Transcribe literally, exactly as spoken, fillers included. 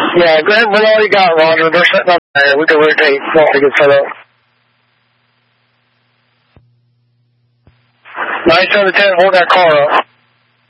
Yeah, go ahead and run all you got, Roger. They're setting up there. We can rotate while we get set up. nine seven ten, hold that car up.